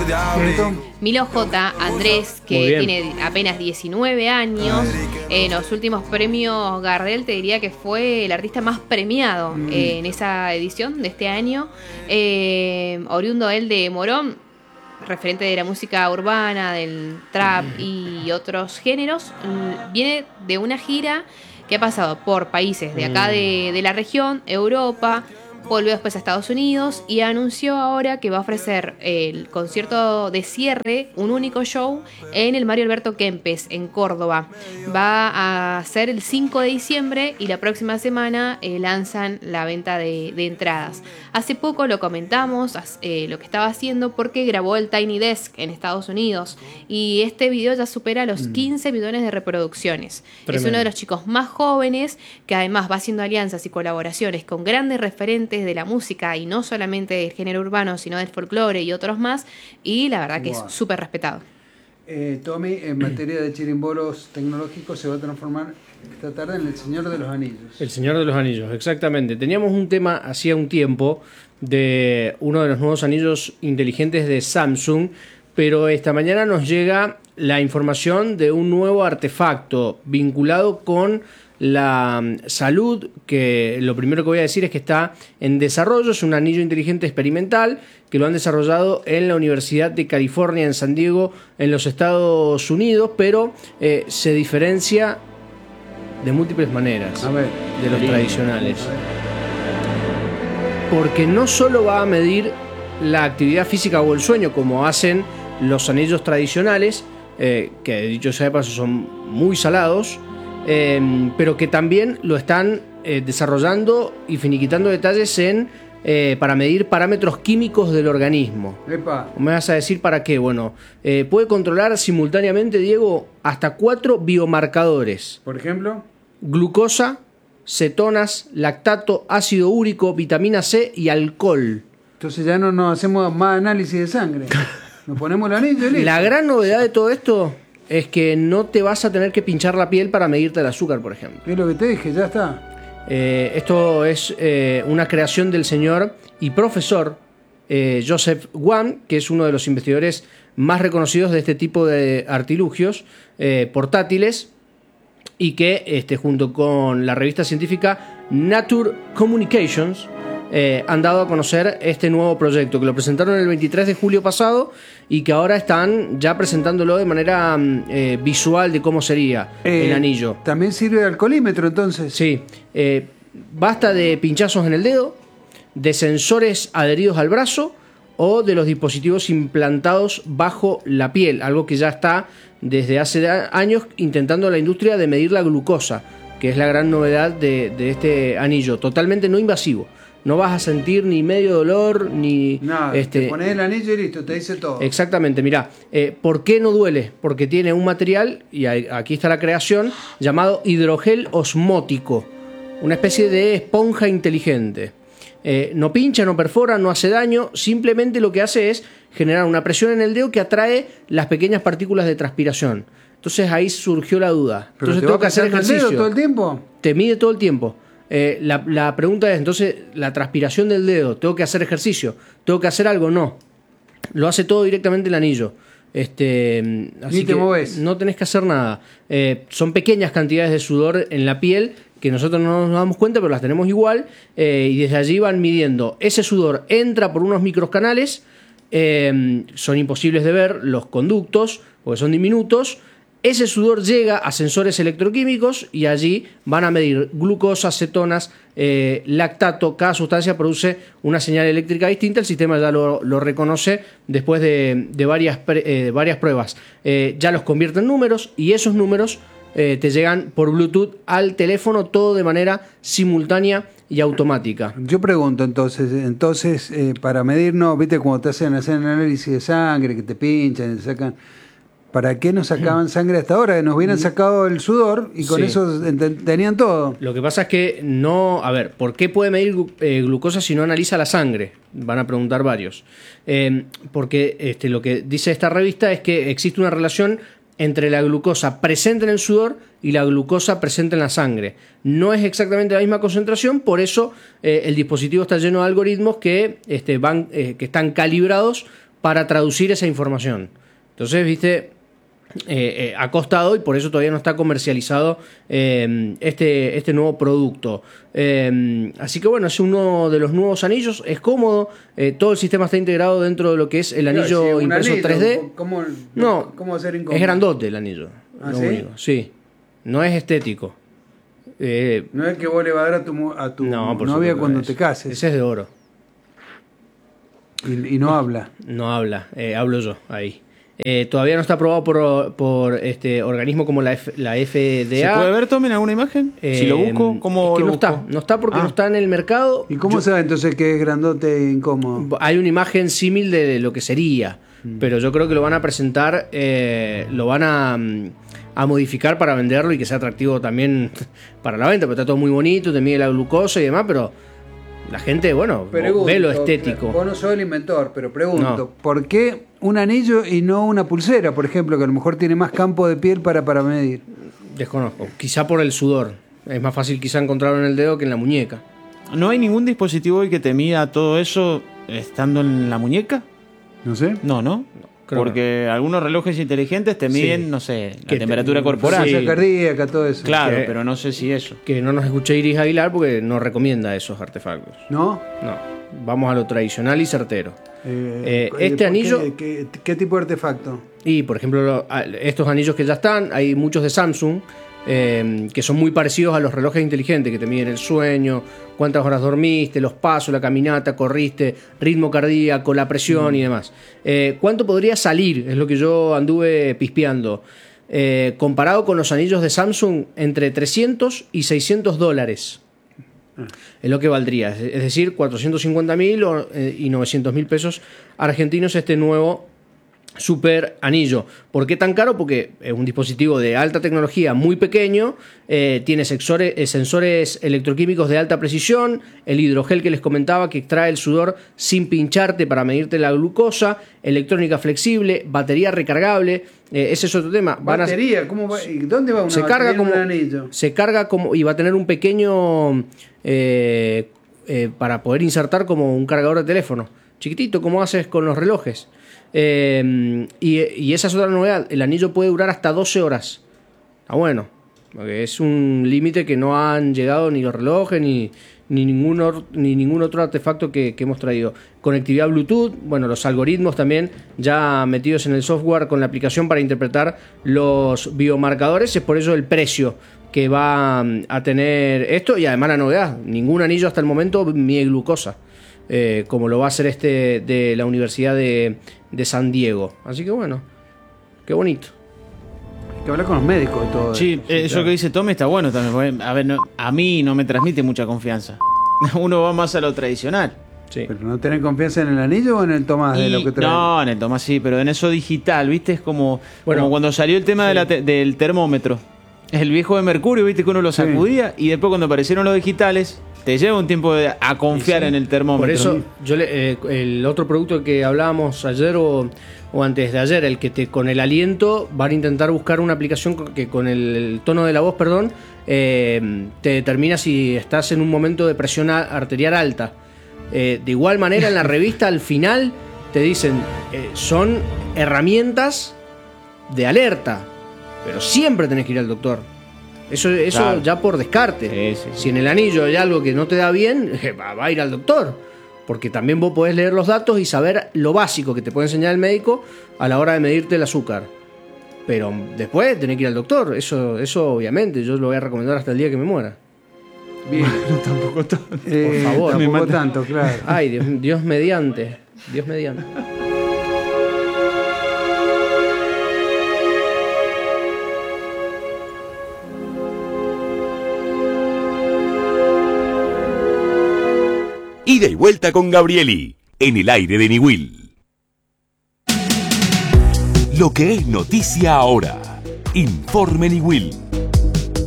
Milo J. Andrés, que tiene apenas 19 años, en los últimos premios Gardel te diría que fue el artista más premiado en esa edición de este año. Oriundo él de Morón, referente de la música urbana, del trap y otros géneros, viene de una gira que ha pasado por países de acá de la región, Europa, volvió después a Estados Unidos y anunció ahora que va a ofrecer el concierto de cierre, un único show, en el Mario Alberto Kempes, en Córdoba. Va a ser el 5 de diciembre y la próxima semana lanzan la venta de entradas. Hace poco lo comentamos, lo que estaba haciendo, porque grabó el Tiny Desk en Estados Unidos y este video ya supera los 15 millones de reproducciones. Tremendo. Es uno de los chicos más jóvenes que además va haciendo alianzas y colaboraciones con grandes referentes de la música y no solamente del género urbano, sino del folclore y otros más, y la verdad que es súper respetado. Tommy, en materia de chirimbolos tecnológicos, se va a transformar esta tarde en El Señor de los Anillos. El Señor de los Anillos, exactamente. Teníamos un tema hacía un tiempo de uno de los nuevos anillos inteligentes de Samsung, pero esta mañana nos llega la información de un nuevo artefacto vinculado con la salud, que lo primero que voy a decir es que está en desarrollo. Es un anillo inteligente experimental que lo han desarrollado en la Universidad de California en San Diego, en los Estados Unidos, pero se diferencia de múltiples maneras de los tradicionales, porque no solo va a medir la actividad física o el sueño como hacen los anillos tradicionales, que dicho sea de paso son muy salados, pero que también lo están desarrollando y finiquitando detalles para medir parámetros químicos del organismo. Epa. ¿Me vas a decir para qué? Bueno, puede controlar simultáneamente, Diego, hasta 4 biomarcadores. ¿Por ejemplo? Glucosa, cetonas, lactato, ácido úrico, vitamina C y alcohol. Entonces ya no nos hacemos más análisis de sangre. Nos ponemos el anillo y listo. La gran novedad de todo esto es que no te vas a tener que pinchar la piel para medirte el azúcar, por ejemplo. Es lo que te dije, ya está. Esto es una creación del señor y profesor Joseph Wang, que es uno de los investigadores más reconocidos de este tipo de artilugios portátiles, y que junto con la revista científica Nature Communications han dado a conocer este nuevo proyecto, que lo presentaron el 23 de julio pasado y que ahora están ya presentándolo de manera visual de cómo sería el anillo. ¿También sirve de alcoholímetro entonces? Sí, basta de pinchazos en el dedo, de sensores adheridos al brazo o de los dispositivos implantados bajo la piel, algo que ya está desde hace años intentando la industria de medir la glucosa, que es la gran novedad de este anillo, totalmente no invasivo. No vas a sentir ni medio dolor, ni... Nada, te pones el anillo y listo, te dice todo. Exactamente, mirá, ¿por qué no duele? Porque tiene un material, y aquí está la creación, llamado hidrogel osmótico, una especie de esponja inteligente. No pincha, no perfora, no hace daño, simplemente lo que hace es generar una presión en el dedo que atrae las pequeñas partículas de transpiración. Entonces ahí surgió la duda. ¿Pero entonces te tengo va que hacer pasando el dedo ejercicio. todo el tiempo? Te mide todo el tiempo. La pregunta es, entonces, la transpiración del dedo, ¿tengo que hacer ejercicio? ¿Tengo que hacer algo? No. Lo hace todo directamente el anillo. Así Ni te mueves. No tenés que hacer nada. Son pequeñas cantidades de sudor en la piel que nosotros no nos damos cuenta, pero las tenemos igual, y desde allí van midiendo. Ese sudor entra por unos microcanales, son imposibles de ver los conductos, porque son diminutos. Ese sudor llega a sensores electroquímicos y allí van a medir glucosa, cetonas, lactato. Cada sustancia produce una señal eléctrica distinta. El sistema ya lo reconoce después de varias pruebas. Ya los convierte en números y esos números te llegan por Bluetooth al teléfono, todo de manera simultánea y automática. Yo pregunto entonces para medirnos, viste cuando te hacen análisis de sangre, que te pinchan, te sacan... ¿Para qué nos sacaban sangre hasta ahora? Nos hubieran sacado el sudor y con eso tenían todo. Lo que pasa es que no... A ver, ¿por qué puede medir glucosa si no analiza la sangre? Van a preguntar varios. Porque lo que dice esta revista es que existe una relación entre la glucosa presente en el sudor y la glucosa presente en la sangre. No es exactamente la misma concentración, por eso el dispositivo está lleno de algoritmos que están calibrados para traducir esa información. Entonces, viste, ha costado y por eso todavía no está comercializado este nuevo producto. Así que bueno, es uno de los nuevos anillos, es cómodo, todo el sistema está integrado dentro de lo que es el anillo impreso anillo, 3D. ¿Cómo hacer incómodo? Es grandote el anillo. ¿Ah, lo sí? único. Sí, no es estético. No es que vos le vas a dar a tu novia cuando te cases. Ese es de oro. Y no habla. No habla, hablo yo ahí. Todavía no está aprobado por organismo como la FDA. ¿Se puede ver, Tommy, en alguna imagen? Si lo busco, ¿cómo es que lo no busco? No está porque no está en el mercado. ¿Y cómo sabe entonces que es grandote e incómodo? Hay una imagen símil de lo que sería, pero yo creo que lo van a presentar, lo van a modificar para venderlo y que sea atractivo también para la venta, pero está todo muy bonito, te mide la glucosa y demás, pero la gente, bueno, ve lo estético. Vos no sos el inventor, pero pregunto, ¿por qué un anillo y no una pulsera, por ejemplo, que a lo mejor tiene más campo de piel para medir? Desconozco, quizá por el sudor. Es más fácil quizá encontrarlo en el dedo que en la muñeca. ¿No hay ningún dispositivo hoy que te mida todo eso estando en la muñeca? No sé. No. Porque algunos relojes inteligentes te miden, no sé, la temperatura corporal. Frecuencia cardíaca, todo eso. Claro, pero no sé si eso. Que no nos escuche Iris Aguilar porque no recomienda esos artefactos. ¿No? No. Vamos a lo tradicional y certero. Este anillo... ¿Qué tipo de artefacto? Y, por ejemplo, estos anillos que ya están, hay muchos de Samsung que son muy parecidos a los relojes inteligentes que te miden el sueño, cuántas horas dormiste, los pasos, la caminata, corriste, ritmo cardíaco, la presión y demás. ¿Cuánto podría salir? Es lo que yo anduve pispeando. Comparado con los anillos de Samsung, entre $300 y $600. Es lo que valdría. Es decir, 450.000 y 900.000 pesos argentinos este nuevo super anillo. ¿Por qué tan caro? Porque es un dispositivo de alta tecnología muy pequeño, tiene sensores electroquímicos de alta precisión, el hidrogel que les comentaba que extrae el sudor sin pincharte para medirte la glucosa, electrónica flexible, batería recargable, ese es otro tema. ¿Batería? ¿Cómo va? ¿Y dónde va una se batería carga como, en un anillo? Se carga como y va a tener un pequeño para poder insertar como un cargador de teléfono, chiquitito como haces con los relojes. Y esa es otra novedad. El anillo puede durar hasta 12 horas. Bueno, porque es un límite que no han llegado ni los relojes ni ningún otro artefacto que hemos traído. Conectividad Bluetooth, bueno, los algoritmos también ya metidos en el software con la aplicación para interpretar los biomarcadores. Es por eso el precio que va a tener esto. Y además la novedad, ningún anillo hasta el momento mide glucosa, como lo va a hacer este de la Universidad de San Diego. Así que bueno, qué bonito. Hay que hablar con los médicos y todo. Sí, eso claro. Que dice Tommy está bueno también. A ver, a mí no me transmite mucha confianza. Uno va más a lo tradicional. Sí. ¿Pero no tenés confianza en el anillo o en el Tomás de lo que trae? No, en el Tomás sí, pero en eso digital, ¿viste? Es como cuando salió el tema del termómetro. El viejo de mercurio, ¿viste? Que uno lo sacudía y después cuando aparecieron los digitales te lleva un tiempo a confiar en el termómetro. Por eso, el otro producto que hablábamos ayer o antes de ayer, el que con el aliento van a intentar buscar una aplicación que con el tono de la voz, te determina si estás en un momento de presión arterial alta. De igual manera, en la revista al final te dicen, son herramientas de alerta, pero siempre tenés que ir al doctor. Eso claro. Ya por descarte. Sí. Si en el anillo hay algo que no te da bien, va a ir al doctor. Porque también vos podés leer los datos y saber lo básico que te puede enseñar el médico a la hora de medirte el azúcar. Pero después tenés que ir al doctor. Eso obviamente, yo lo voy a recomendar hasta el día que me muera. Bien, no, tampoco tanto. Por favor. Tampoco tanto, claro. Ay, Dios mediante. Dios mediante. Ida y vuelta con Gabrieli, en el aire de Niwil. Lo que es noticia ahora. Informe Niwil.